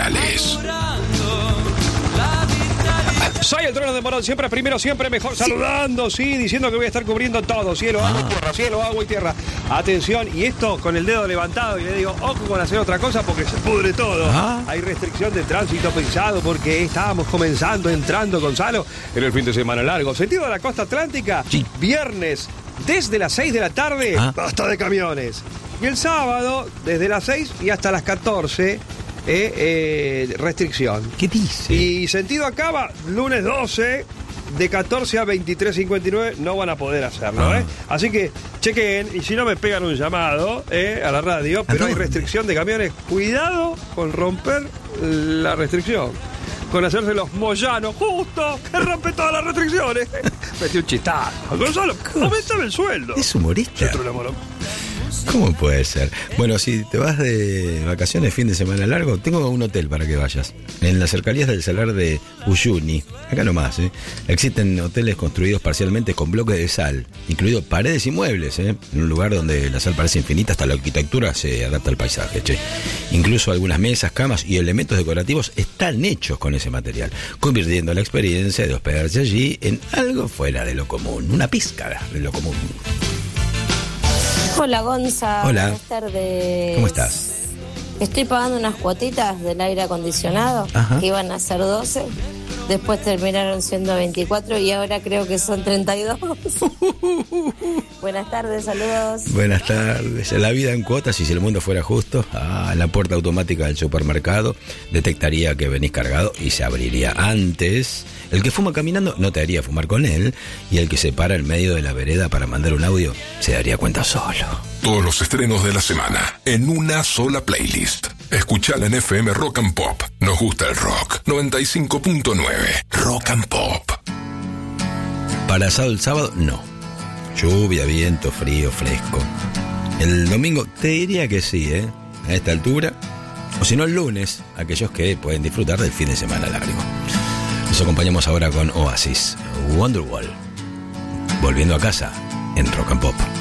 especiales. Soy el trono de Morón, siempre primero, siempre mejor, saludando, sí, diciendo que voy a estar cubriendo todo, cielo, agua y tierra, cielo, agua y tierra. Atención, y esto con el dedo levantado, y le digo, ojo con hacer otra cosa porque se pudre todo. Hay restricción de tránsito pensado porque estábamos entrando, Gonzalo, en el fin de semana largo. Sentido de la costa atlántica, viernes, desde las 6 de la tarde, basta de camiones. Y el sábado, desde las 6 y hasta las 14, restricción. ¿Qué dice? Y sentido acaba, lunes 12, de 14 a 23:59, no van a poder hacerlo, Así que chequen, y si no me pegan un llamado a la radio, pero hay restricción de camiones. Cuidado con romper la restricción, con hacerse los moyanos, justo, que rompe todas las restricciones. Metí un chistazo. Gonzalo, aumentame el sueldo. Es humorista. ¿Cómo puede ser? Bueno, si te vas de vacaciones, fin de semana largo, tengo un hotel para que vayas. En las cercanías del salar de Uyuni, acá nomás, existen hoteles construidos parcialmente con bloques de sal, incluido paredes y muebles, en un lugar donde la sal parece infinita, hasta la arquitectura se adapta al paisaje, Incluso algunas mesas, camas y elementos decorativos están hechos con ese material, convirtiendo la experiencia de hospedarse allí en algo fuera de lo común, una pizca de lo común. Hola Gonza, hola. Buenas tardes. ¿Cómo estás? Estoy pagando unas cuotitas del aire acondicionado, que iban a ser 12, después terminaron siendo 24 y ahora creo que son 32. Buenas tardes, saludos. Buenas tardes. La vida en cuotas, y si el mundo fuera justo, la puerta automática del supermercado detectaría que venís cargado y se abriría antes. El que fuma caminando no te haría fumar con él, y el que se para en medio de la vereda para mandar un audio se daría cuenta solo. Todos los estrenos de la semana en una sola playlist. Escuchala en FM Rock and Pop. Nos gusta el rock. 95.9 Rock and Pop. Para asado el sábado, no. Lluvia, viento, frío, fresco. El domingo te diría que sí, a esta altura. O si no, el lunes, aquellos que pueden disfrutar del fin de semana largo. Nos acompañamos ahora con Oasis, Wonderwall. Volviendo a casa en Rock and Pop.